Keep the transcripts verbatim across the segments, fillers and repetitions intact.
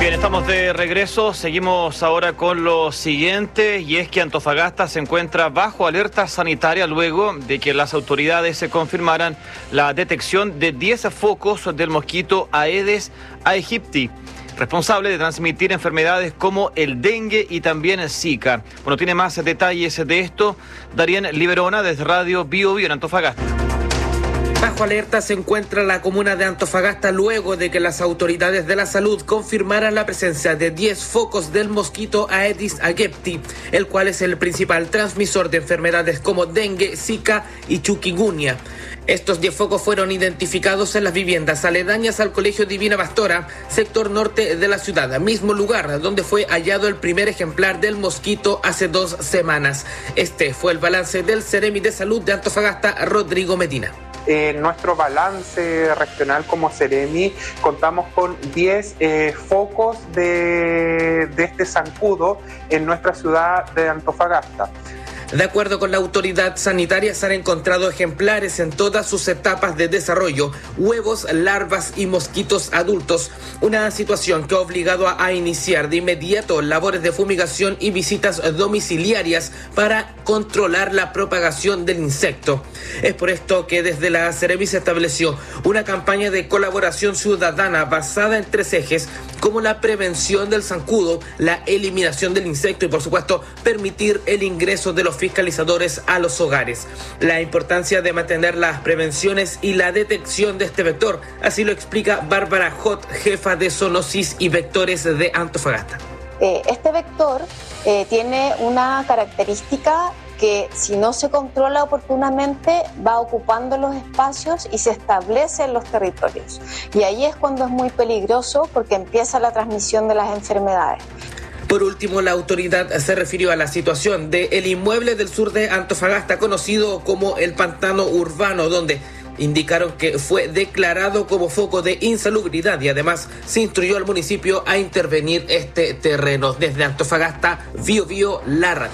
Bien, estamos de regreso, seguimos ahora con lo siguiente, y es que Antofagasta se encuentra bajo alerta sanitaria luego de que las autoridades se confirmaran la detección de diez focos del mosquito Aedes aegypti, responsable de transmitir enfermedades como el dengue y también el Zika. Bueno, tiene más detalles de esto Darien Liberona desde Radio Bio Bio en Antofagasta. Bajo alerta se encuentra la comuna de Antofagasta luego de que las autoridades de la salud confirmaran la presencia de diez focos del mosquito Aedes aegypti, el cual es el principal transmisor de enfermedades como dengue, Zika y chikungunya. Estos diez focos fueron identificados en las viviendas aledañas al Colegio Divina Pastora, sector norte de la ciudad, mismo lugar donde fue hallado el primer ejemplar del mosquito hace dos semanas. Este fue el balance del Seremi de Salud de Antofagasta, Rodrigo Medina. En nuestro balance regional como Seremi contamos con diez eh, focos de, de este zancudo en nuestra ciudad de Antofagasta. De acuerdo con la autoridad sanitaria, se han encontrado ejemplares en todas sus etapas de desarrollo, huevos, larvas y mosquitos adultos, una situación que ha obligado a, a iniciar de inmediato labores de fumigación y visitas domiciliarias para controlar la propagación del insecto. Es por esto que desde la Seremi se estableció una campaña de colaboración ciudadana basada en tres ejes, como la prevención del zancudo, la eliminación del insecto y, por supuesto, permitir el ingreso de los fiscalizadores a los hogares. La importancia de mantener las prevenciones y la detección de este vector, así lo explica Bárbara Hot, jefa de zoonosis y vectores de Antofagasta. Eh, este vector eh, tiene una característica que, si no se controla oportunamente, va ocupando los espacios y se establece en los territorios. Y ahí es cuando es muy peligroso, porque empieza la transmisión de las enfermedades. Por último, la autoridad se refirió a la situación del inmueble del sur de Antofagasta, conocido como el Pantano Urbano, donde indicaron que fue declarado como foco de insalubridad y además se instruyó al municipio a intervenir este terreno. Desde Antofagasta, Bio Bio, la radio.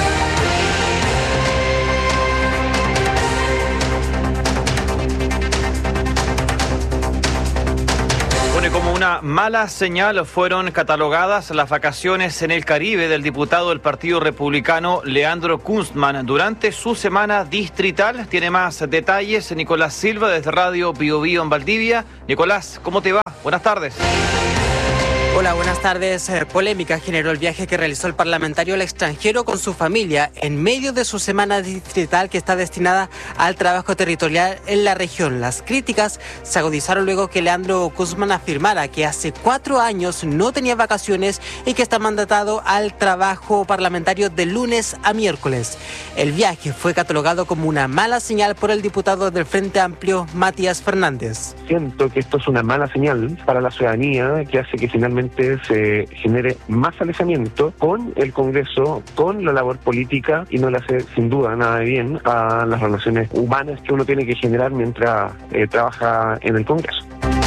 Como una mala señal fueron catalogadas las vacaciones en el Caribe del diputado del Partido Republicano Leandro Kunstmann durante su semana distrital. Tiene más detalles Nicolás Silva desde Radio Bio Bio en Valdivia. Nicolás, ¿cómo te va? Buenas tardes. Hola, buenas tardes. Polémica generó el viaje que realizó el parlamentario al extranjero con su familia en medio de su semana distrital que está destinada al trabajo territorial en la región. Las críticas se agudizaron luego que Leandro Kunstmann afirmara que hace cuatro años no tenía vacaciones y que está mandatado al trabajo parlamentario de lunes a miércoles. El viaje fue catalogado como una mala señal por el diputado del Frente Amplio, Matías Fernández. Siento que esto es una mala señal para la ciudadanía que hace que finalmente se genere más alejamiento con el Congreso, con la labor política, y no le hace sin duda nada de bien a las relaciones humanas que uno tiene que generar mientras eh, trabaja en el Congreso.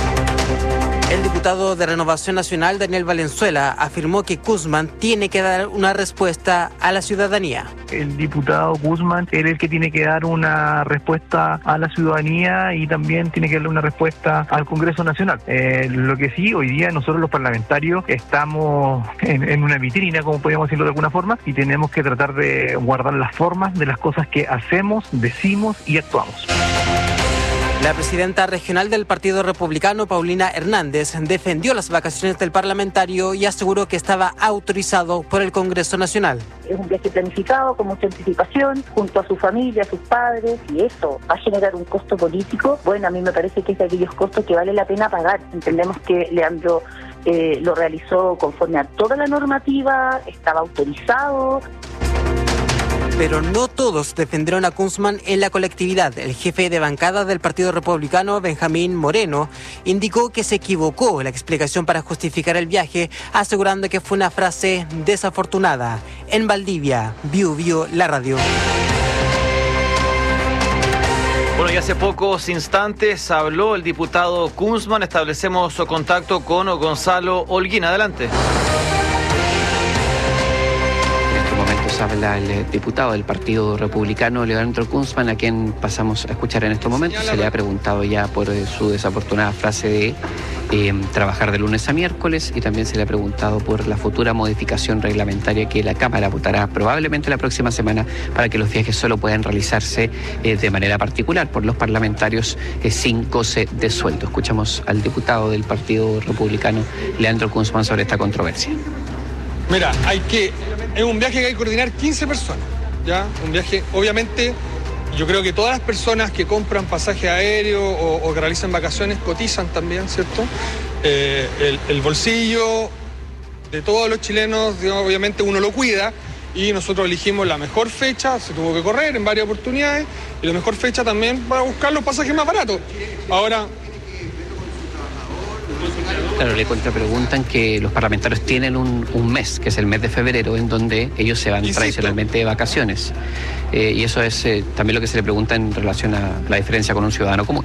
El diputado de Renovación Nacional, Daniel Valenzuela, afirmó que Kunstmann tiene que dar una respuesta a la ciudadanía. El diputado Kunstmann es el que tiene que dar una respuesta a la ciudadanía y también tiene que darle una respuesta al Congreso Nacional. Eh, lo que sí, hoy día nosotros los parlamentarios estamos en, en una vitrina, como podríamos decirlo de alguna forma, y tenemos que tratar de guardar las formas de las cosas que hacemos, decimos y actuamos. La presidenta regional del Partido Republicano, Paulina Hernández, defendió las vacaciones del parlamentario y aseguró que estaba autorizado por el Congreso Nacional. Es un viaje planificado con mucha anticipación, junto a su familia, a sus padres, y eso va a generar un costo político. Bueno, a mí me parece que es de aquellos costos que vale la pena pagar. Entendemos que Leandro eh, lo realizó conforme a toda la normativa, estaba autorizado. Pero no todos defendieron a Kunstmann en la colectividad. El jefe de bancada del Partido Republicano, Benjamín Moreno, indicó que se equivocó en la explicación para justificar el viaje, asegurando que fue una frase desafortunada. En Valdivia, Bio Bio, la radio. Bueno, y hace pocos instantes habló el diputado Kunstmann. Establecemos contacto con Gonzalo Holguín. Adelante. Nos habla el diputado del Partido Republicano, Leandro Kunzmann, a quien pasamos a escuchar en estos momentos. Se le ha preguntado ya por eh, su desafortunada frase de eh, trabajar de lunes a miércoles, y también se le ha preguntado por la futura modificación reglamentaria que la Cámara votará probablemente la próxima semana para que los viajes solo puedan realizarse eh, de manera particular por los parlamentarios eh, sin goce de sueldo. Escuchamos al diputado del Partido Republicano, Leandro Kunzmann, sobre esta controversia. Mira, hay que, es un viaje que hay que coordinar quince personas, ¿ya? Un viaje, obviamente, yo creo que todas las personas que compran pasaje aéreo o, o que realizan vacaciones cotizan también, ¿cierto? Eh, el, el bolsillo de todos los chilenos, digamos, obviamente uno lo cuida, y nosotros elegimos la mejor fecha, se tuvo que correr en varias oportunidades, y la mejor fecha también para buscar los pasajes más baratos. Ahora... Claro, le contrapreguntan que los parlamentarios tienen un, un mes, que es el mes de febrero, en donde ellos se van Insisto. tradicionalmente de vacaciones. Eh, y eso es eh, también lo que se le pregunta en relación a la diferencia con un ciudadano común.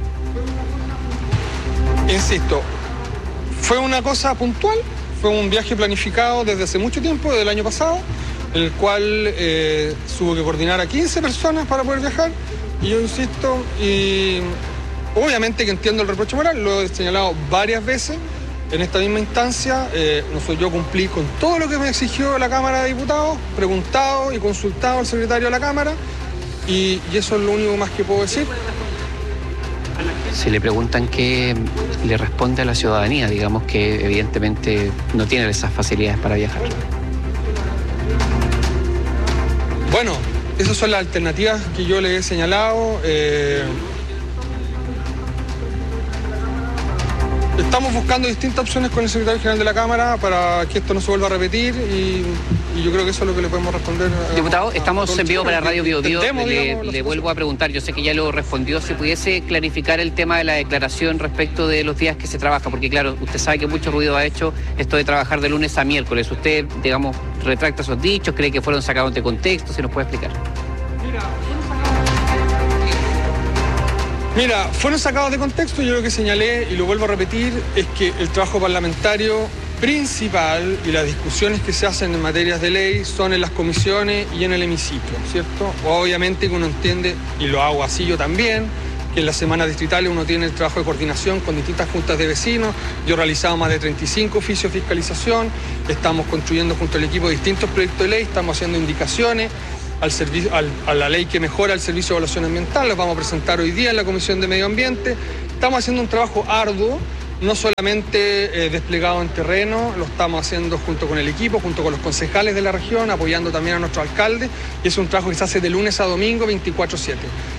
Insisto, fue una cosa puntual, fue un viaje planificado desde hace mucho tiempo, desde el año pasado, en el cual eh, hubo que coordinar a quince personas para poder viajar. Y yo insisto, y... obviamente que entiendo el reproche moral, lo he señalado varias veces en esta misma instancia. Eh, no soy yo, cumplí con todo lo que me exigió la Cámara de Diputados, preguntado y consultado al secretario de la Cámara, y, y eso es lo único más que puedo decir. Si le preguntan qué le responde a la ciudadanía, digamos que evidentemente no tiene esas facilidades para viajar. Bueno, esas son las alternativas que yo le he señalado. Eh, Estamos buscando distintas opciones con el secretario general de la Cámara para que esto no se vuelva a repetir, y, y yo creo que eso es lo que le podemos responder. A, Diputado, estamos a en vivo para Radio Bio Bio. Intentemos, le, digamos, le vuelvo a preguntar, yo sé que ya lo respondió, si pudiese clarificar el tema de la declaración respecto de los días que se trabaja, porque claro, usted sabe que mucho ruido ha hecho esto de trabajar de lunes a miércoles. ¿Usted, digamos, retracta esos dichos, cree que fueron sacados de contexto? ¿Se nos puede explicar? Mira, fueron sacados de contexto. Yo lo que señalé, y lo vuelvo a repetir, es que el trabajo parlamentario principal y las discusiones que se hacen en materias de ley son en las comisiones y en el hemiciclo, ¿cierto? Obviamente que uno entiende, y lo hago así yo también, que en las semanas distritales uno tiene el trabajo de coordinación con distintas juntas de vecinos. Yo he realizado más de treinta y cinco oficios de fiscalización, estamos construyendo junto al equipo distintos proyectos de ley, estamos haciendo indicaciones al servicio, al, a la ley que mejora el servicio de evaluación ambiental, las vamos a presentar hoy día en la Comisión de Medio Ambiente. Estamos haciendo un trabajo arduo, no solamente eh, desplegado en terreno, lo estamos haciendo junto con el equipo, junto con los concejales de la región, apoyando también a nuestro alcalde, y es un trabajo que se hace de lunes a domingo, veinticuatro siete.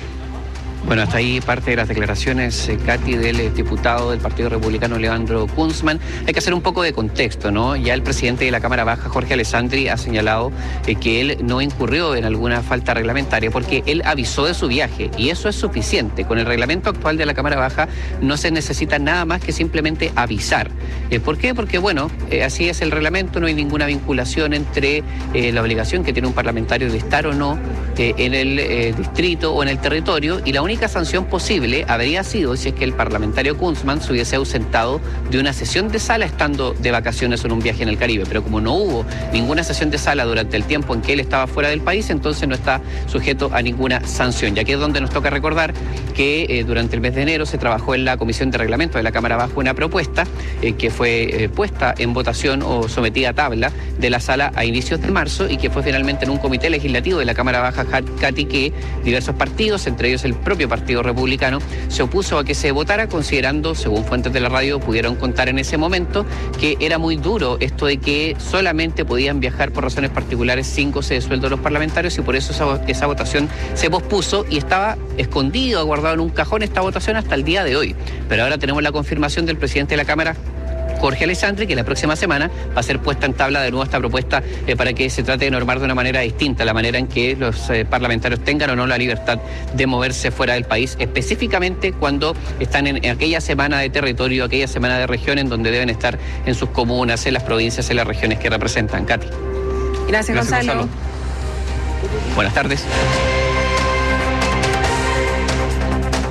Bueno, hasta ahí parte de las declaraciones, eh, Katy, del eh, diputado del Partido Republicano, Leandro Kunzmann. Hay que hacer un poco de contexto, ¿no? Ya el presidente de la Cámara Baja, Jorge Alessandri, ha señalado eh, que él no incurrió en alguna falta reglamentaria porque él avisó de su viaje, y eso es suficiente. Con el reglamento actual de la Cámara Baja no se necesita nada más que simplemente avisar. Eh, ¿Por qué? Porque, bueno, eh, así es el reglamento, no hay ninguna vinculación entre eh, la obligación que tiene un parlamentario de estar o no eh, en el eh, distrito o en el territorio, y la única La única sanción posible habría sido si es que el parlamentario Kunzmann se hubiese ausentado de una sesión de sala estando de vacaciones en un viaje en el Caribe, pero como no hubo ninguna sesión de sala durante el tiempo en que él estaba fuera del país, entonces no está sujeto a ninguna sanción. Y aquí es donde nos toca recordar que eh, durante el mes de enero se trabajó en la Comisión de Reglamento de la Cámara Baja una propuesta eh, que fue eh, puesta en votación o sometida a tabla de la sala a inicios de marzo, y que fue finalmente en un comité legislativo de la Cámara Baja, Katy, que diversos partidos, entre ellos el propio Partido Republicano, se opuso a que se votara, considerando, según fuentes de la radio pudieron contar en ese momento, que era muy duro esto de que solamente podían viajar por razones particulares sin goce de sueldo los parlamentarios, y por eso esa, esa votación se pospuso, y estaba escondido, aguardado en un cajón esta votación hasta el día de hoy. Pero ahora tenemos la confirmación del presidente de la Cámara, Jorge Alessandri, que la próxima semana va a ser puesta en tabla de nuevo esta propuesta eh, para que se trate de normar de una manera distinta la manera en que los eh, parlamentarios tengan o no la libertad de moverse fuera del país, específicamente cuando están en, en aquella semana de territorio, aquella semana de región, en donde deben estar en sus comunas, en las provincias, en las regiones que representan. Katy. Gracias, Gracias Gonzalo. Gonzalo. Buenas tardes.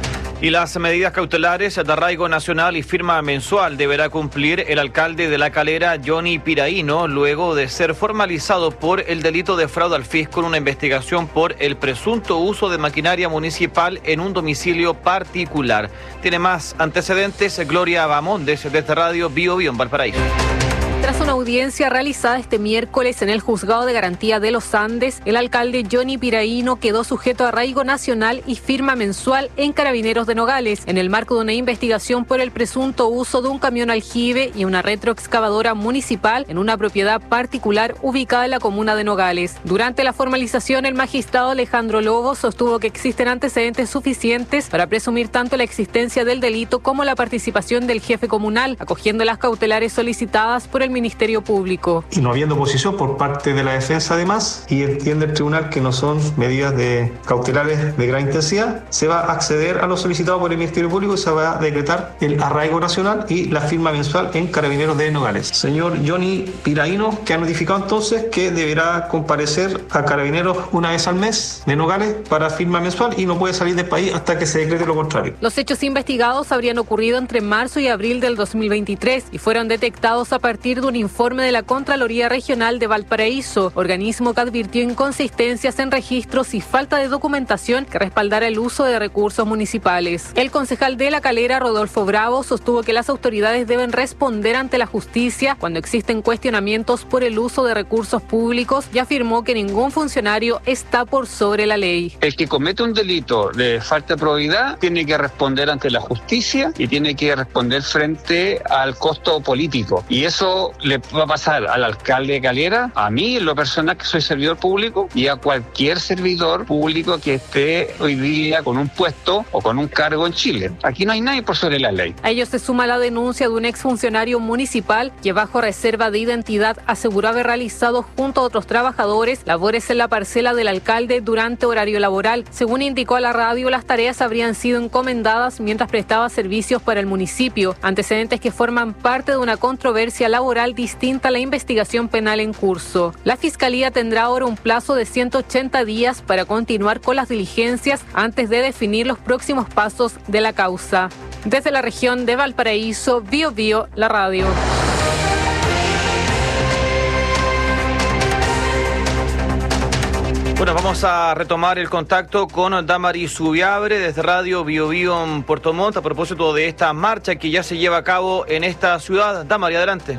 Y las medidas cautelares de arraigo nacional y firma mensual deberá cumplir el alcalde de La Calera, Johnny Piraíno, luego de ser formalizado por el delito de fraude al fisco en una investigación por el presunto uso de maquinaria municipal en un domicilio particular. Tiene más antecedentes Gloria Bamondes desde Radio Bio Bio en Valparaíso. Tras una audiencia realizada este miércoles en el Juzgado de Garantía de los Andes, el alcalde Johnny Piraíno quedó sujeto a arraigo nacional y firma mensual en Carabineros de Nogales, en el marco de una investigación por el presunto uso de un camión aljibe y una retroexcavadora municipal en una propiedad particular ubicada en la comuna de Nogales. Durante la formalización, el magistrado Alejandro Lobo sostuvo que existen antecedentes suficientes para presumir tanto la existencia del delito como la participación del jefe comunal, acogiendo las cautelares solicitadas por el Ministerio Público. Y no habiendo oposición por parte de la defensa además, y entiende el tribunal que no son medidas de cautelares de gran intensidad, se va a acceder a lo solicitado por el Ministerio Público y se va a decretar el arraigo nacional y la firma mensual en Carabineros de Nogales. Señor Johnny Piraíno, que ha notificado entonces que deberá comparecer a Carabineros una vez al mes de Nogales para firma mensual y no puede salir del país hasta que se decrete lo contrario. Los hechos investigados habrían ocurrido entre marzo y abril del dos mil veintitrés y fueron detectados a partir de un informe de la Contraloría Regional de Valparaíso, organismo que advirtió inconsistencias en registros y falta de documentación que respaldara el uso de recursos municipales. El concejal de La Calera, Rodolfo Bravo, sostuvo que las autoridades deben responder ante la justicia cuando existen cuestionamientos por el uso de recursos públicos y afirmó que ningún funcionario está por sobre la ley. El que comete un delito de falta de probidad tiene que responder ante la justicia y tiene que responder frente al costo político. Y eso le va a pasar al alcalde de Calera, a mí en lo personal que soy servidor público y a cualquier servidor público que esté hoy día con un puesto o con un cargo en Chile. Aquí no hay nadie por sobre la ley. A ello se suma la denuncia de un exfuncionario municipal que bajo reserva de identidad aseguró haber realizado junto a otros trabajadores labores en la parcela del alcalde durante horario laboral. Según indicó a la radio, las tareas habrían sido encomendadas mientras prestaba servicios para el municipio, antecedentes que forman parte de una controversia laboral distinta a la investigación penal en curso. La Fiscalía tendrá ahora un plazo de ciento ochenta días para continuar con las diligencias antes de definir los próximos pasos de la causa. Desde la región de Valparaíso, Bio Bio, la radio. Bueno, vamos a retomar el contacto con Damaris Zubiabre desde Radio Bio Bio en Puerto Montt a propósito de esta marcha que ya se lleva a cabo en esta ciudad. Damaris, adelante.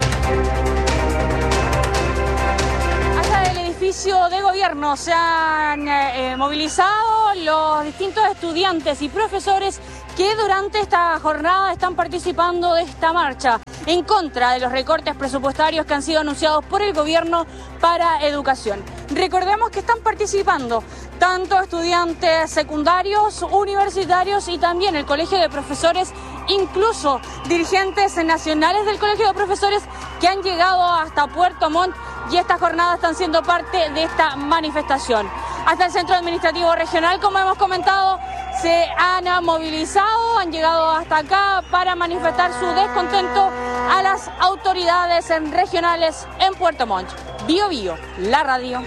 Hasta el edificio de gobierno se han eh, movilizado los distintos estudiantes y profesores que durante esta jornada están participando de esta marcha en contra de los recortes presupuestarios que han sido anunciados por el gobierno para educación. Recordemos que están participando tanto estudiantes secundarios, universitarios y también el Colegio de Profesores, incluso dirigentes nacionales del Colegio de Profesores que han llegado hasta Puerto Montt y estas jornadas están siendo parte de esta manifestación. Hasta el Centro Administrativo Regional, como hemos comentado, se han movilizado, han llegado hasta acá para manifestar su descontento a las autoridades regionales en Puerto Montt. Bio Bio, la radio.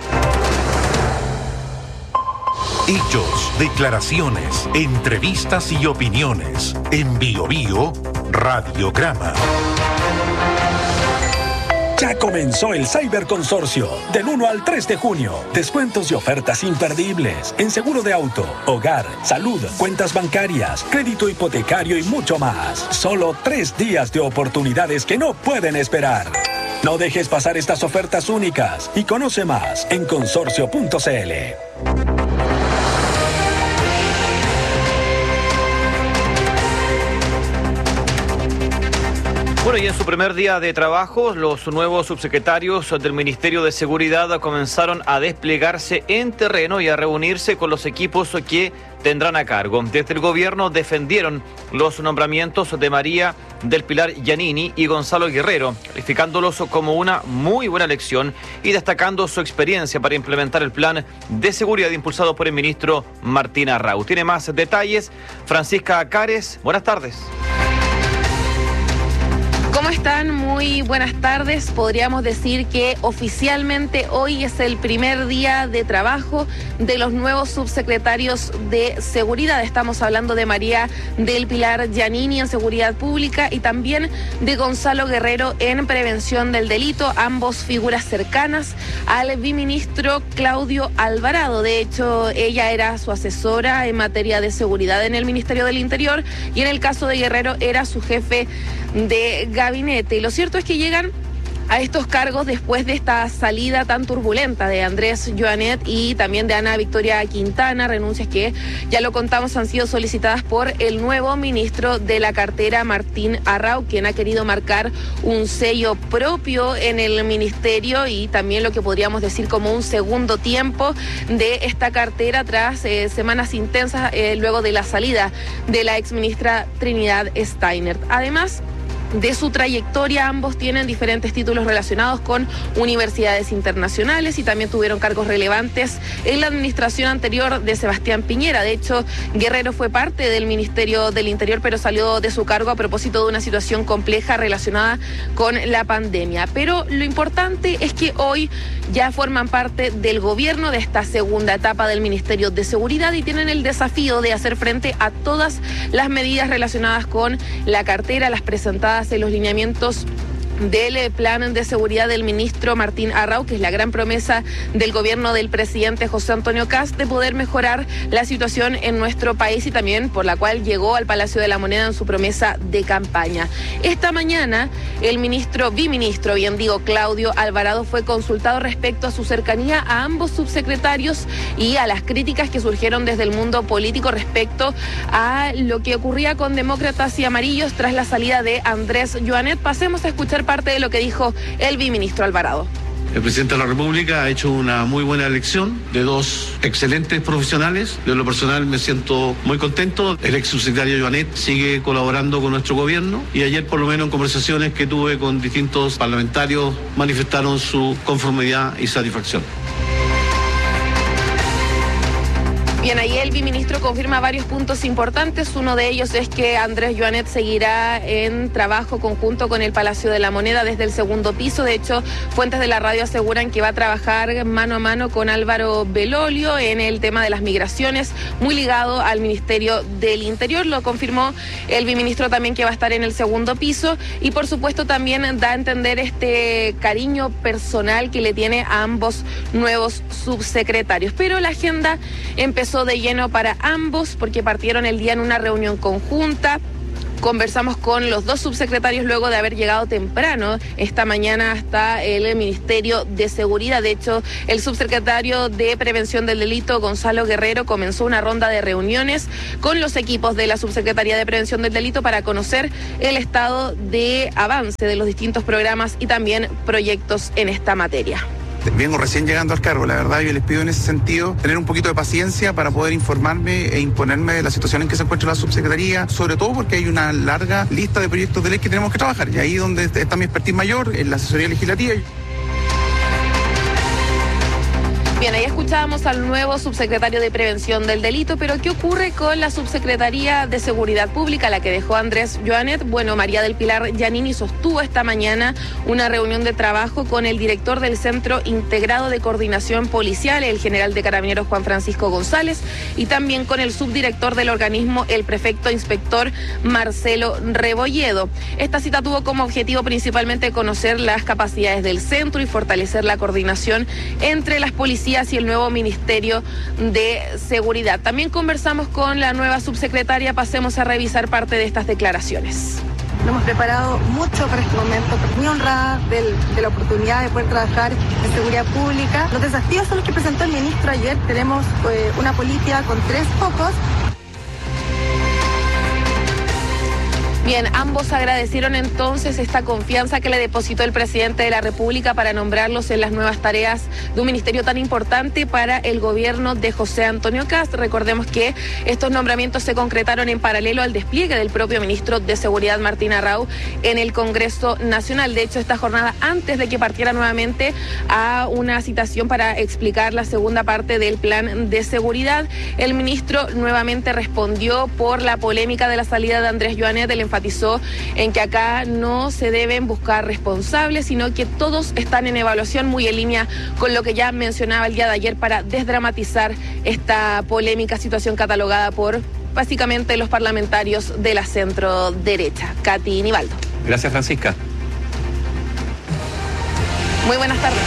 Hechos, declaraciones, entrevistas y opiniones. En Bio Bio, Radiograma. Ya comenzó el Cyberconsorcio, del uno al tres de junio. Descuentos y ofertas imperdibles en seguro de auto, hogar, salud, cuentas bancarias, crédito hipotecario y mucho más. Solo tres días de oportunidades que no pueden esperar. No dejes pasar estas ofertas únicas y conoce más en consorcio punto c l. Bueno, y en su primer día de trabajo, los nuevos subsecretarios del Ministerio de Seguridad comenzaron a desplegarse en terreno y a reunirse con los equipos que tendrán a cargo. Desde el gobierno defendieron los nombramientos de María del Pilar Giannini y Gonzalo Guerrero, calificándolos como una muy buena elección y destacando su experiencia para implementar el plan de seguridad impulsado por el ministro Martín Arrau. Tiene más detalles Francisca Cares. Buenas tardes. ¿Cómo están? Muy buenas tardes. Podríamos decir que oficialmente hoy es el primer día de trabajo de los nuevos subsecretarios de Seguridad. Estamos hablando de María del Pilar Giannini en Seguridad Pública y también de Gonzalo Guerrero en Prevención del Delito, ambos figuras cercanas al viceministro Claudio Alvarado. De hecho, ella era su asesora en materia de seguridad en el Ministerio del Interior y en el caso de Guerrero era su jefe de gabinete. Y lo cierto es que llegan a estos cargos después de esta salida tan turbulenta de Andrés Joanet y también de Ana Victoria Quintana, renuncias que, ya lo contamos, han sido solicitadas por el nuevo ministro de la cartera, Martín Arrau, quien ha querido marcar un sello propio en el ministerio y también lo que podríamos decir como un segundo tiempo de esta cartera tras eh, semanas intensas eh, luego de la salida de la exministra Trinidad Steiner. Además de su trayectoria, ambos tienen diferentes títulos relacionados con universidades internacionales y también tuvieron cargos relevantes en la administración anterior de Sebastián Piñera. De hecho, Guerrero fue parte del Ministerio del Interior, pero salió de su cargo a propósito de una situación compleja relacionada con la pandemia. Pero lo importante es que hoy ya forman parte del gobierno de esta segunda etapa del Ministerio de Seguridad y tienen el desafío de hacer frente a todas las medidas relacionadas con la cartera, las presentadas en los lineamientos del plan de seguridad del ministro Martín Arrau, que es la gran promesa del gobierno del presidente José Antonio Kast de poder mejorar la situación en nuestro país y también por la cual llegó al Palacio de la Moneda en su promesa de campaña. Esta mañana el ministro, biministro, bien digo, Claudio Alvarado fue consultado respecto a su cercanía a ambos subsecretarios y a las críticas que surgieron desde el mundo político respecto a lo que ocurría con Demócratas y Amarillos tras la salida de Andrés Joanet. Pasemos a escuchar parte de lo que dijo el biministro Alvarado. El presidente de la República ha hecho una muy buena elección de dos excelentes profesionales. Yo en lo personal me siento muy contento. El ex subsecretario Joanet sigue colaborando con nuestro gobierno y ayer, por lo menos en conversaciones que tuve con distintos parlamentarios, manifestaron su conformidad y satisfacción. Bien, ahí el biministro confirma varios puntos importantes. Uno de ellos es que Andrés Joanet seguirá en trabajo conjunto con el Palacio de la Moneda desde el segundo piso. De hecho, fuentes de la radio aseguran que va a trabajar mano a mano con Álvaro Belolio en el tema de las migraciones, muy ligado al Ministerio del Interior. Lo confirmó el biministro también, que va a estar en el segundo piso y por supuesto también da a entender este cariño personal que le tiene a ambos nuevos subsecretarios. Pero la agenda empezó de lleno para ambos porque partieron el día en una reunión conjunta. Conversamos con los dos subsecretarios luego de haber llegado temprano esta mañana hasta el Ministerio de Seguridad. De hecho, el subsecretario de Prevención del Delito, Gonzalo Guerrero, comenzó una ronda de reuniones con los equipos de la Subsecretaría de Prevención del Delito para conocer el estado de avance de los distintos programas y también proyectos en esta materia. Vengo recién llegando al cargo, la verdad yo les pido en ese sentido tener un poquito de paciencia para poder informarme e imponerme de la situación en que se encuentra la subsecretaría, sobre todo porque hay una larga lista de proyectos de ley que tenemos que trabajar y ahí donde está mi expertise mayor, en la asesoría legislativa. Bien, ahí escuchábamos al nuevo subsecretario de Prevención del Delito, pero ¿qué ocurre con la Subsecretaría de Seguridad Pública, la que dejó Andrés Joanet? Bueno, María del Pilar Giannini sostuvo esta mañana una reunión de trabajo con el director del Centro Integrado de Coordinación Policial, el general de Carabineros Juan Francisco González, y también con el subdirector del organismo, el prefecto inspector Marcelo Rebolledo. Esta cita tuvo como objetivo principalmente conocer las capacidades del centro y fortalecer la coordinación entre las policías y el nuevo Ministerio de Seguridad. También conversamos con la nueva subsecretaria. Pasemos a revisar parte de estas declaraciones. Nos hemos preparado mucho para este momento, muy honrada del, de la oportunidad de poder trabajar en seguridad pública. Los desafíos son los que presentó el ministro ayer. Tenemos eh, una política con tres focos. Bien, ambos agradecieron entonces esta confianza que le depositó el presidente de la República para nombrarlos en las nuevas tareas de un ministerio tan importante para el gobierno de José Antonio Kast. Recordemos que estos nombramientos se concretaron en paralelo al despliegue del propio ministro de Seguridad, Martín Arrau, en el Congreso Nacional. De hecho, esta jornada, antes de que partiera nuevamente a una citación para explicar la segunda parte del plan de seguridad, el ministro nuevamente respondió por la polémica de la salida de Andrés Joanet, el enfatización enfatizó en que acá no se deben buscar responsables, sino que todos están en evaluación, muy en línea con lo que ya mencionaba el día de ayer para desdramatizar esta polémica situación catalogada por básicamente los parlamentarios de la centro derecha. Katy Nivaldo. Gracias, Francisca. Muy buenas tardes.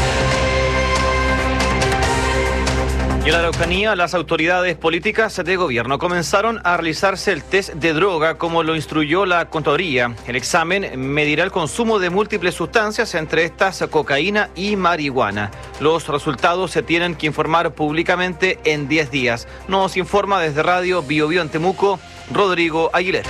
Y en la Araucanía, las autoridades políticas de gobierno comenzaron a realizarse el test de droga como lo instruyó la Contraloría. El examen medirá el consumo de múltiples sustancias, entre estas cocaína y marihuana. Los resultados se tienen que informar públicamente en diez días. Nos informa desde Radio Bio Bio en Temuco, Rodrigo Aguilera.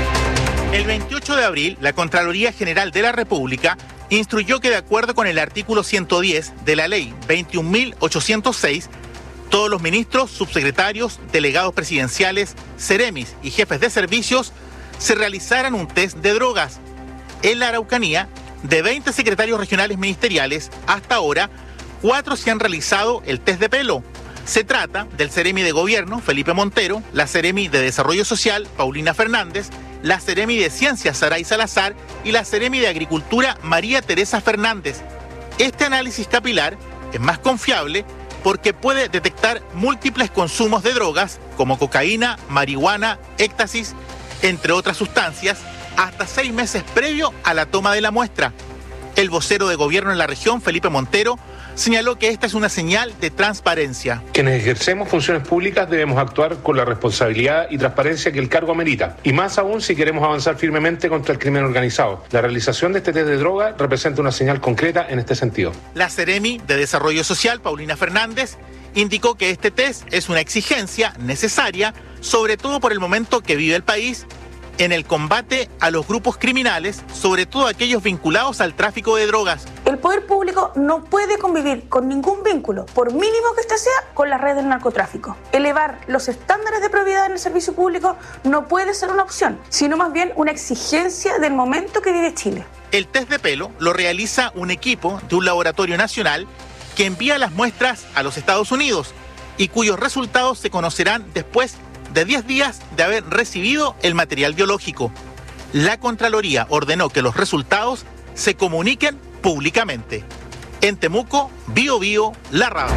El veintiocho de abril, la Contraloría General de la República instruyó que, de acuerdo con el artículo ciento diez de la Ley veintiún mil ochocientos seis, todos los ministros, subsecretarios, delegados presidenciales, seremis y jefes de servicios se realizaran un test de drogas. En la Araucanía, de veinte secretarios regionales ministeriales, hasta ahora, cuatro se han realizado el test de pelo. Se trata del seremi de Gobierno, Felipe Montero, la seremi de Desarrollo Social, Paulina Fernández, la seremi de Ciencias, Saray Salazar, y la seremi de Agricultura, María Teresa Fernández. Este análisis capilar es más confiable porque puede detectar múltiples consumos de drogas como cocaína, marihuana, éxtasis, entre otras sustancias, hasta seis meses previo a la toma de la muestra. El vocero de gobierno en la región, Felipe Montero, señaló que esta es una señal de transparencia. Quienes ejercemos funciones públicas debemos actuar con la responsabilidad y transparencia que el cargo amerita, y más aún si queremos avanzar firmemente contra el crimen organizado. La realización de este test de droga representa una señal concreta en este sentido. La seremi de Desarrollo Social, Paulina Fernández, indicó que este test es una exigencia necesaria, sobre todo por el momento que vive el país, en el combate a los grupos criminales, sobre todo aquellos vinculados al tráfico de drogas. El poder público no puede convivir con ningún vínculo, por mínimo que este sea, con las redes del narcotráfico. Elevar los estándares de probidad en el servicio público no puede ser una opción, sino más bien una exigencia del momento que vive Chile. El test de pelo lo realiza un equipo de un laboratorio nacional que envía las muestras a los Estados Unidos y cuyos resultados se conocerán después de diez días de haber recibido el material biológico. La Contraloría ordenó que los resultados se comuniquen públicamente. En Temuco, Bio Bio, la radio.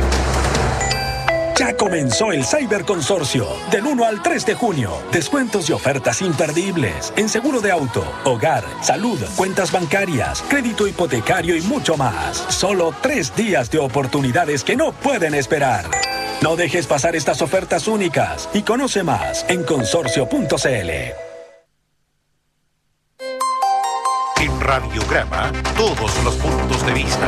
Ya comenzó el Cyberconsorcio. Del uno al tres de junio. Descuentos y ofertas imperdibles en seguro de auto, hogar, salud, cuentas bancarias, crédito hipotecario y mucho más. Solo tres días de oportunidades que no pueden esperar. No dejes pasar estas ofertas únicas y conoce más en consorcio punto c l. En Radiograma, todos los puntos de vista.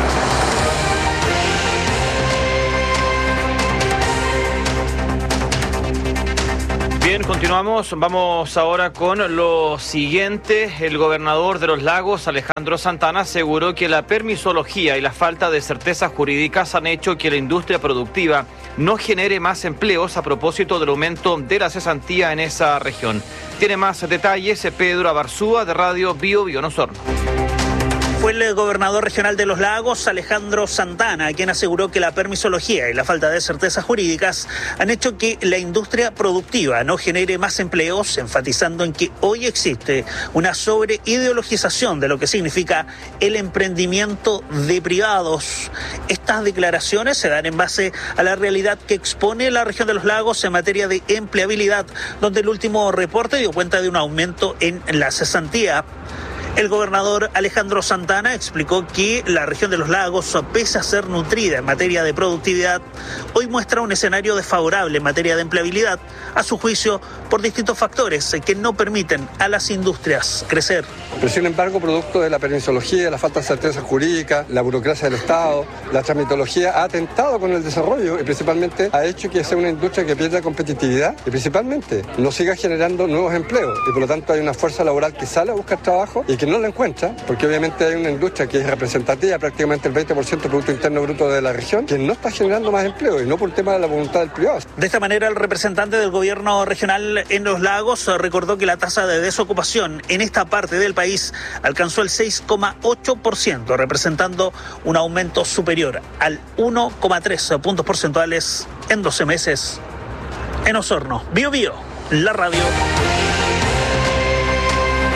Bien, continuamos. Vamos ahora con lo siguiente. El gobernador de los Lagos, Alejandro Santana, aseguró que la permisología y la falta de certezas jurídicas han hecho que la industria productiva no genere más empleos a propósito del aumento de la cesantía en esa región. Tiene más detalles Pedro Abarzúa de Radio Bio Bio en Osorno. Fue el gobernador regional de los Lagos, Alejandro Santana, quien aseguró que la permisología y la falta de certezas jurídicas han hecho que la industria productiva no genere más empleos, enfatizando en que hoy existe una sobreideologización de lo que significa el emprendimiento de privados. Estas declaraciones se dan en base a la realidad que expone la región de los Lagos en materia de empleabilidad, donde el último reporte dio cuenta de un aumento en la cesantía. El gobernador Alejandro Santana explicó que la región de los Lagos, pese a ser nutrida en materia de productividad, hoy muestra un escenario desfavorable en materia de empleabilidad, a su juicio, por distintos factores que no permiten a las industrias crecer. Pero sin embargo, producto de la permisología, la falta de certeza jurídica, la burocracia del Estado, la tramitología ha atentado con el desarrollo y principalmente ha hecho que sea una industria que pierda competitividad y principalmente no siga generando nuevos empleos. Y por lo tanto hay una fuerza laboral que sale a buscar trabajo y que no la encuentra, porque obviamente hay una industria que es representativa, prácticamente el veinte por ciento del Producto Interno Bruto de la región, que no está generando más empleo y no por el tema de la voluntad del privado. De esta manera, el representante del gobierno regional en los Lagos recordó que la tasa de desocupación en esta parte del país alcanzó el seis coma ocho por ciento, representando un aumento superior al uno coma tres puntos porcentuales en doce meses. En Osorno, Bio Bio, la radio.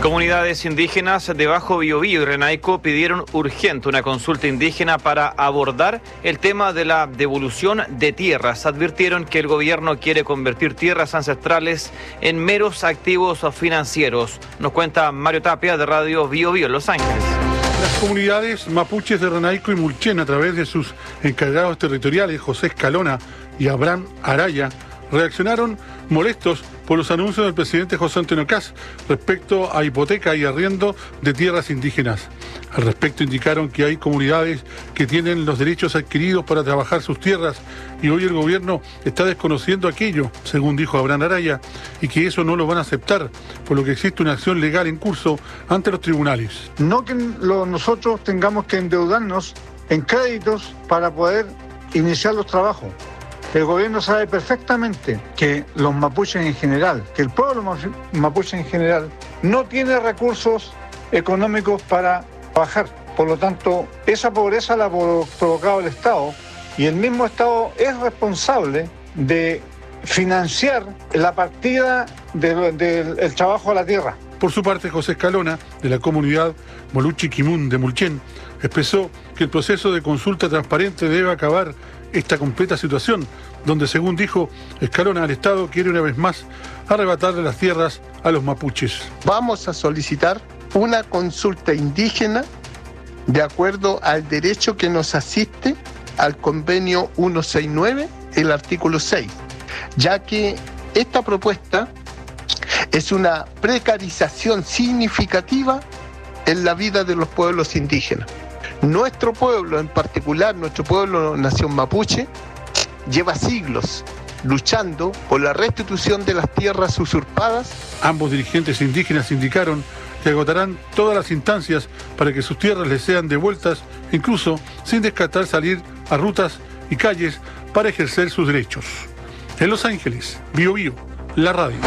Comunidades indígenas de Bajo Biobío y Renaico pidieron urgente una consulta indígena para abordar el tema de la devolución de tierras. Advirtieron que el gobierno quiere convertir tierras ancestrales en meros activos financieros. Nos cuenta Mario Tapia de Radio Biobío en Los Ángeles. Las comunidades mapuches de Renaico y Mulchen, a través de sus encargados territoriales, José Escalona y Abraham Araya, reaccionaron molestos por los anuncios del presidente José Antonio Kast respecto a hipoteca y arriendo de tierras indígenas. Al respecto indicaron que hay comunidades que tienen los derechos adquiridos para trabajar sus tierras y hoy el gobierno está desconociendo aquello, según dijo Abraham Araya, y que eso no lo van a aceptar, por lo que existe una acción legal en curso ante los tribunales. No que lo, nosotros tengamos que endeudarnos en créditos para poder iniciar los trabajos. El gobierno sabe perfectamente que los mapuches en general, que el pueblo mapuche en general, no tiene recursos económicos para trabajar. Por lo tanto, esa pobreza la ha provocado el Estado y el mismo Estado es responsable de financiar la partida del de, de, trabajo a la tierra. Por su parte, José Escalona, de la comunidad Moluchi Quimun de Mulchen, expresó que el proceso de consulta transparente debe acabar esta completa situación, donde, según dijo Escalona, el Estado quiere una vez más arrebatarle las tierras a los mapuches. Vamos a solicitar una consulta indígena de acuerdo al derecho que nos asiste al convenio ciento sesenta y nueve, el artículo seis, ya que esta propuesta es una precarización significativa en la vida de los pueblos indígenas. Nuestro pueblo, en particular, nuestro pueblo nación mapuche, lleva siglos luchando por la restitución de las tierras usurpadas. Ambos dirigentes indígenas indicaron que agotarán todas las instancias para que sus tierras les sean devueltas, incluso sin descartar salir a rutas y calles para ejercer sus derechos. En Los Ángeles, Biobío, la radio.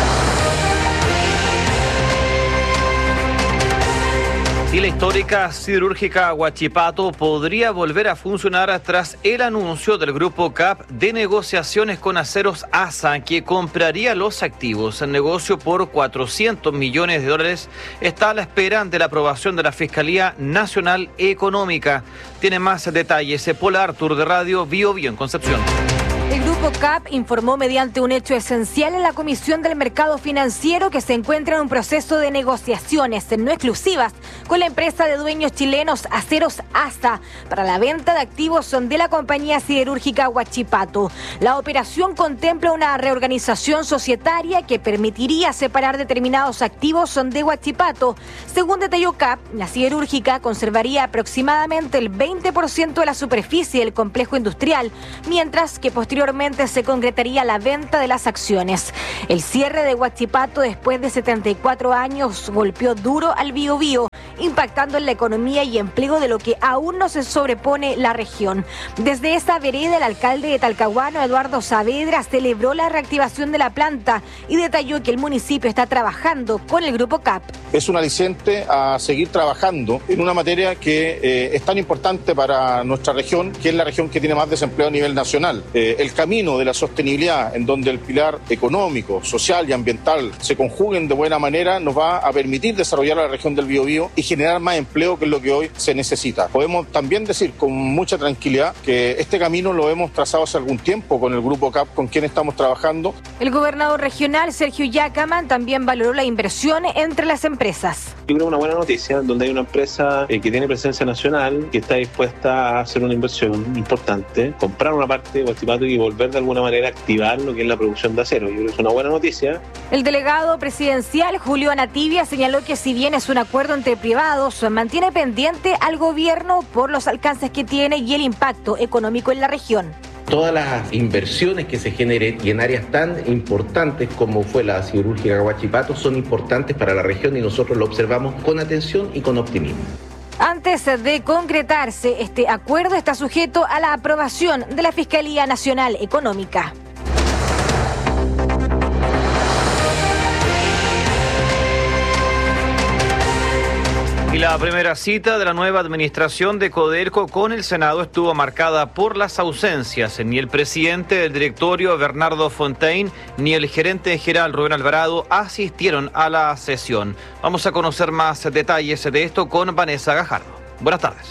Y la histórica siderúrgica Huachipato podría volver a funcionar tras el anuncio del Grupo C A P de negociaciones con Aceros ASA, que compraría los activos. El negocio por cuatrocientos millones de dólares está a la espera de la aprobación de la Fiscalía Nacional Económica. Tiene más detalles Paula Artur de Radio Biobío en Concepción. El Grupo C A P informó mediante un hecho esencial en la Comisión del Mercado Financiero que se encuentra en un proceso de negociaciones no exclusivas con la empresa de dueños chilenos Aceros ASA para la venta de activos de la compañía siderúrgica Huachipato. La operación contempla una reorganización societaria que permitiría separar determinados activos de Huachipato. Según detalló C A P, la siderúrgica conservaría aproximadamente el veinte por ciento de la superficie del complejo industrial, mientras que posteriormente Posteriormente se concretaría la venta de las acciones. El cierre de Huachipato después de setenta y cuatro años golpeó duro al Biobío, impactando en la economía y empleo de lo que aún no se sobrepone la región. Desde esa vereda, el alcalde de Talcahuano, Eduardo Saavedra, celebró la reactivación de la planta y detalló que el municipio está trabajando con el Grupo C A P. Es un aliciente a seguir trabajando en una materia que eh, es tan importante para nuestra región, que es la región que tiene más desempleo a nivel nacional. Eh, el camino de la sostenibilidad, en donde el pilar económico, social y ambiental se conjuguen de buena manera, nos va a permitir desarrollar la región del Biobío y generar más empleo, que es lo que hoy se necesita. Podemos también decir con mucha tranquilidad que este camino lo hemos trazado hace algún tiempo con el Grupo C A P, con quien estamos trabajando. El gobernador regional, Sergio Yacaman, también valoró la inversión entre las empresas. Yo creo una buena noticia, donde hay una empresa eh, que tiene presencia nacional, que está dispuesta a hacer una inversión importante, comprar una parte de Huachipato y volver de alguna manera a activar lo que es la producción de acero. Yo creo que es una buena noticia. El delegado presidencial, Julio Anativia, señaló que si bien es un acuerdo entre privados, mantiene pendiente al gobierno por los alcances que tiene y el impacto económico en la región. Todas las inversiones que se generen y en áreas tan importantes como fue la siderúrgica Huachipato son importantes para la región y nosotros lo observamos con atención y con optimismo. Antes de concretarse, este acuerdo está sujeto a la aprobación de la Fiscalía Nacional Económica. Y la primera cita de la nueva administración de Codelco con el Senado estuvo marcada por las ausencias. Ni el presidente del directorio, Bernardo Fontaine, ni el gerente general, Rubén Alvarado, asistieron a la sesión. Vamos a conocer más detalles de esto con Vanessa Gajardo. Buenas tardes.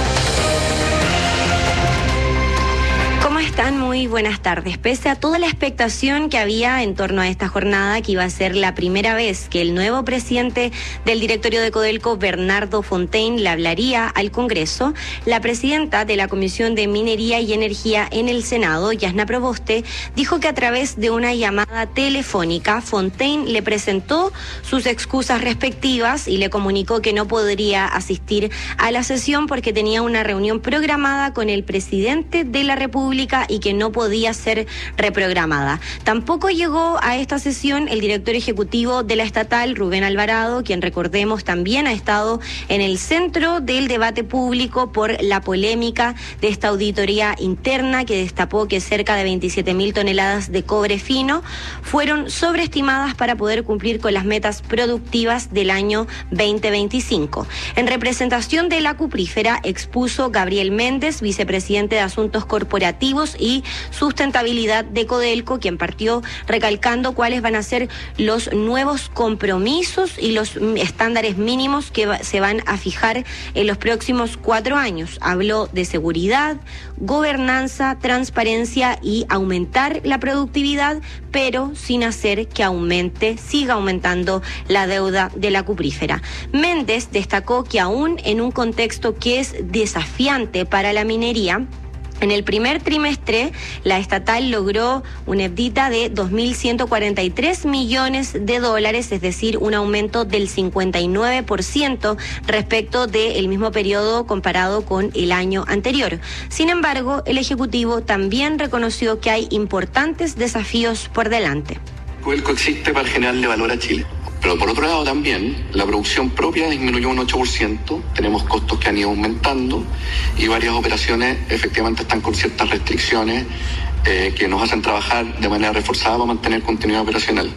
¿Cómo están? Muy buenas tardes. Pese a toda la expectación que había en torno a esta jornada, que iba a ser la primera vez que el nuevo presidente del directorio de Codelco, Bernardo Fontaine, le hablaría al Congreso, la presidenta de la Comisión de Minería y Energía en el Senado, Yasna Proboste, dijo que a través de una llamada telefónica, Fontaine le presentó sus excusas respectivas y le comunicó que no podría asistir a la sesión porque tenía una reunión programada con el presidente de la República y que no podía ser reprogramada. Tampoco llegó a esta sesión el director ejecutivo de la estatal, Rubén Alvarado, quien recordemos también ha estado en el centro del debate público por la polémica de esta auditoría interna que destapó que cerca de veintisiete mil toneladas de cobre fino fueron sobreestimadas para poder cumplir con las metas productivas del año veinte veinticinco. En representación de la cuprífera expuso Gabriel Méndez, vicepresidente de Asuntos Corporativos y Sustentabilidad de Codelco, quien partió recalcando cuáles van a ser los nuevos compromisos y los estándares mínimos que va, se van a fijar en los próximos cuatro años. Habló de seguridad, gobernanza, transparencia y aumentar la productividad, pero sin hacer que aumente, siga aumentando la deuda de la cuprífera. Méndez destacó que aún en un contexto que es desafiante para la minería, en el primer trimestre, la estatal logró un EBITDA de dos mil ciento cuarenta y tres millones de dólares, es decir, un aumento del cincuenta y nueve por ciento respecto del mismo periodo comparado con el año anterior. Sin embargo, el Ejecutivo también reconoció que hay importantes desafíos por delante. Codelco existe para generarle valor a Chile. Pero por otro lado también, la producción propia disminuyó un ocho por ciento, tenemos costos que han ido aumentando y varias operaciones efectivamente están con ciertas restricciones eh, que nos hacen trabajar de manera reforzada para mantener continuidad operacional.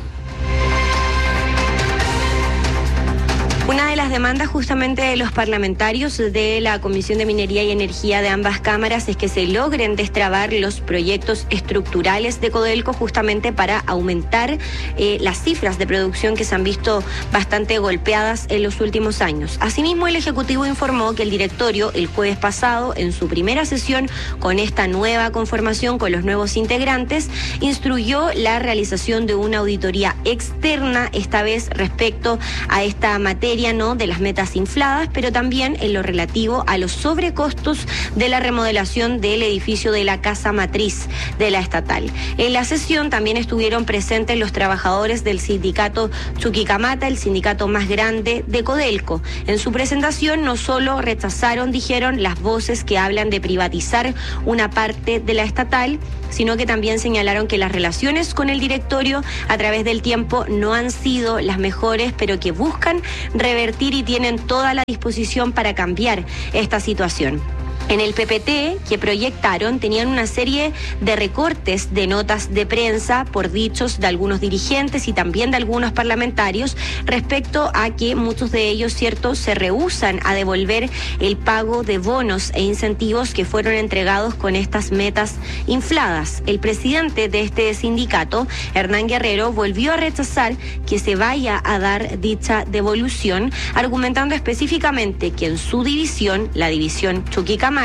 Una de las demandas justamente de los parlamentarios de la Comisión de Minería y Energía de ambas cámaras es que se logren destrabar los proyectos estructurales de Codelco justamente para aumentar eh, las cifras de producción que se han visto bastante golpeadas en los últimos años. Asimismo, el Ejecutivo informó que el directorio el jueves pasado, en su primera sesión con esta nueva conformación, con los nuevos integrantes, instruyó la realización de una auditoría externa, esta vez respecto a esta materia no de las metas infladas, pero también en lo relativo a los sobrecostos de la remodelación del edificio de la casa matriz de la estatal. En la sesión también estuvieron presentes los trabajadores del sindicato Chuquicamata, el sindicato más grande de Codelco. En su presentación no solo rechazaron, dijeron, las voces que hablan de privatizar una parte de la estatal, sino que también señalaron que las relaciones con el directorio a través del tiempo no han sido las mejores, pero que buscan revertir y tienen toda la disposición para cambiar esta situación. En el P P T que proyectaron tenían una serie de recortes de notas de prensa por dichos de algunos dirigentes y también de algunos parlamentarios respecto a que muchos de ellos, cierto, se rehúsan a devolver el pago de bonos e incentivos que fueron entregados con estas metas infladas. El presidente de este sindicato, Hernán Guerrero, volvió a rechazar que se vaya a dar dicha devolución, argumentando específicamente que en su división, la división Chuquicamata,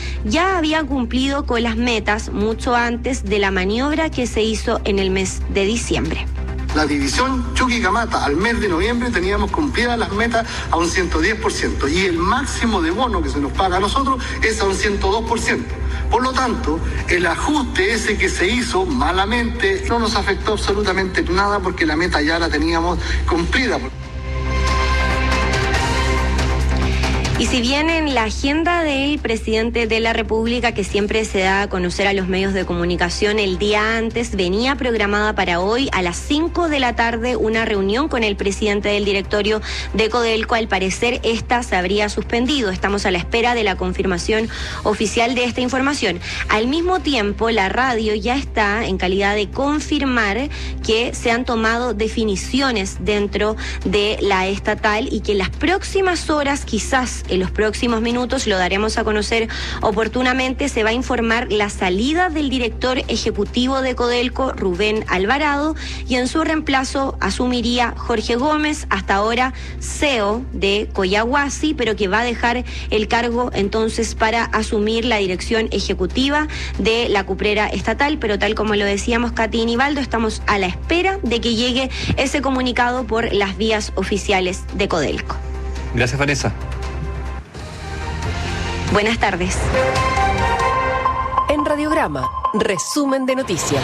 ya había cumplido con las metas mucho antes de la maniobra que se hizo en el mes de diciembre. La división Chuquicamata al mes de noviembre teníamos cumplidas las metas a un ciento diez por ciento y el máximo de bono que se nos paga a nosotros es a un ciento dos por ciento. Por lo tanto, el ajuste ese que se hizo malamente no nos afectó absolutamente nada porque la meta ya la teníamos cumplida. Y si bien en la agenda del presidente de la República, que siempre se da a conocer a los medios de comunicación el día antes, venía programada para hoy a las cinco de la tarde una reunión con el presidente del directorio de Codelco, al parecer esta se habría suspendido. Estamos a la espera de la confirmación oficial de esta información. Al mismo tiempo, la radio ya está en calidad de confirmar que se han tomado definiciones dentro de la estatal y que en las próximas horas, quizás en los próximos minutos, lo daremos a conocer oportunamente, se va a informar la salida del director ejecutivo de Codelco, Rubén Alvarado, y en su reemplazo asumiría Jorge Gómez, hasta ahora C E O de Collahuasi, pero que va a dejar el cargo entonces para asumir la dirección ejecutiva de la cuprera estatal. Pero tal como lo decíamos, Katy y Nivaldo, estamos a la espera de que llegue ese comunicado por las vías oficiales de Codelco. Gracias, Vanessa. Buenas tardes. En Radiograma, resumen de noticias.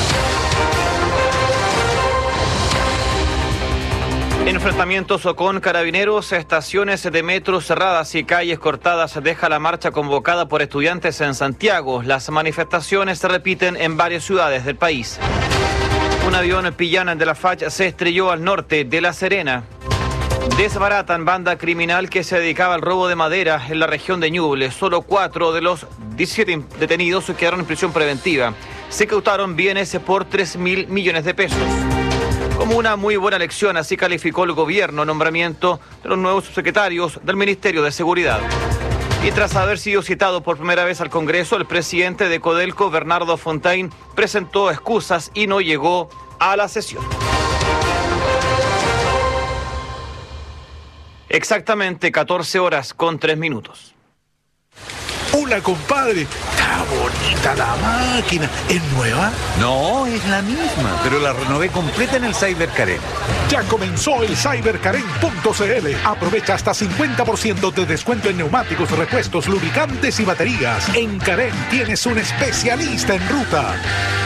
Enfrentamientos con carabineros, estaciones de metro cerradas y calles cortadas deja la marcha convocada por estudiantes en Santiago. Las manifestaciones se repiten en varias ciudades del país. Un avión Pillana de la F A C se estrelló al norte de La Serena. Desbaratan banda criminal que se dedicaba al robo de madera en la región de Ñuble. Solo cuatro de los diecisiete detenidos quedaron en prisión preventiva. Se incautaron bienes por tres mil millones de pesos. Como una muy buena lección, así calificó el gobierno nombramiento de los nuevos subsecretarios del Ministerio de Seguridad. Y tras haber sido citado por primera vez al Congreso, el presidente de Codelco, Bernardo Fontaine, presentó excusas y no llegó a la sesión. Exactamente catorce horas con tres minutos. Hola, compadre. Está bonita la máquina. ¿Es nueva? No, es la misma, pero la renové completa en el Cyber Carén. Ya comenzó el cyber carén punto c l. Aprovecha hasta cincuenta por ciento de descuento en neumáticos, repuestos, lubricantes y baterías. En Carén tienes un especialista en ruta.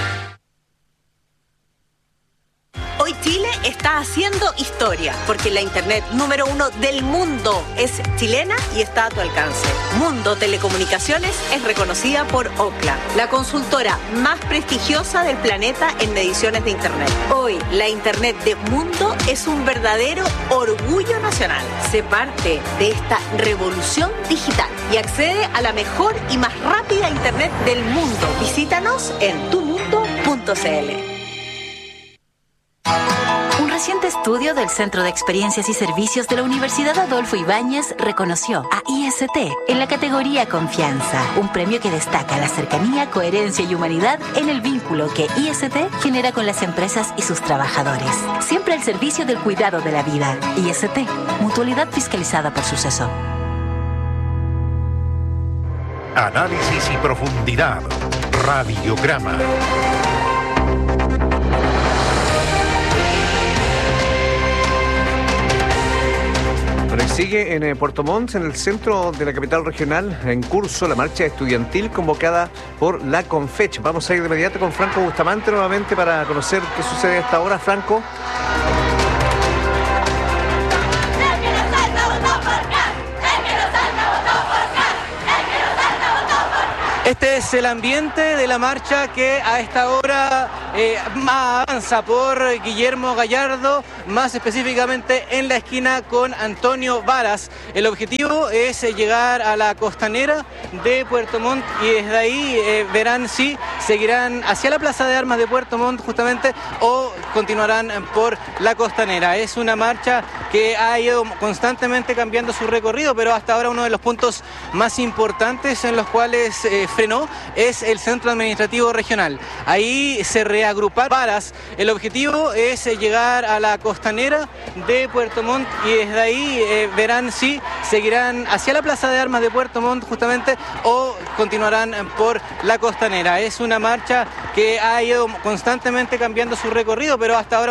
Hoy Chile está haciendo historia, porque la internet número uno del mundo es chilena y está a tu alcance. Mundo Telecomunicaciones es reconocida por Ookla, la consultora más prestigiosa del planeta en mediciones de internet. Hoy, la internet de Mundo es un verdadero orgullo nacional. Sé parte de esta revolución digital y accede a la mejor y más rápida internet del mundo. Visítanos en tu mundo punto c l. Un reciente estudio del Centro de Experiencias y Servicios de la Universidad Adolfo Ibáñez reconoció a I S T en la categoría Confianza, un premio que destaca la cercanía, coherencia y humanidad en el vínculo que I S T genera con las empresas y sus trabajadores. Siempre al servicio del cuidado de la vida. I S T, mutualidad fiscalizada por Suceso. Análisis y profundidad. Radiograma. Sigue en eh, Puerto Montt, en el centro de la capital regional, en curso la marcha estudiantil convocada por la Confech. Vamos a ir de inmediato con Franco Bustamante nuevamente para conocer qué sucede a esta hora. Franco. Este es el ambiente de la marcha que a esta hora eh, avanza por Guillermo Gallardo, más específicamente en la esquina con Antonio Varas. El objetivo es eh, llegar a la costanera de Puerto Montt y desde ahí eh, verán si seguirán hacia la Plaza de Armas de Puerto Montt justamente o continuarán por la costanera. Es una marcha que ha ido constantemente cambiando su recorrido, pero hasta ahora uno de los puntos más importantes en los cuales eh, frenó es el centro administrativo regional. Ahí se reagruparon varas. El objetivo es eh, llegar a la costanera de Puerto Montt y desde ahí eh, verán si seguirán hacia la Plaza de Armas de Puerto Montt justamente o continuarán por la costanera. Es una marcha que ha ido constantemente cambiando su recorrido, pero hasta ahora